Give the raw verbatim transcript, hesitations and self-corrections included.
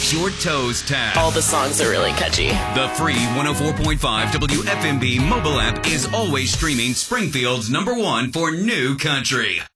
Get Your Toes Tapped. All the songs are really catchy. The free one oh four point five W F M B mobile app is always streaming Springfield's number one for new country.